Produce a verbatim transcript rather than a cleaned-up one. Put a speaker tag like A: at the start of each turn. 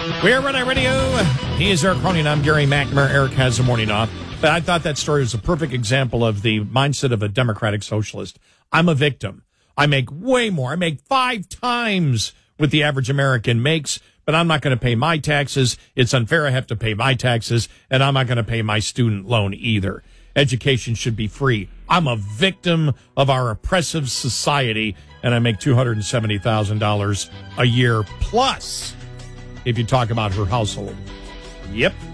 A: We're Red Radio. He is Eric Cronin. I'm Gary McNamara. Eric has the morning off. But I thought that story was a perfect example of the mindset of a democratic socialist. I'm a victim. I make way more. I make five times what the average American makes, but I'm not going to pay my taxes. It's unfair. I have to pay my taxes, and I'm not going to pay my student loan either. Education should be free. I'm a victim of our oppressive society, and I make two hundred seventy thousand dollars a year plus if you talk about her household. Yep.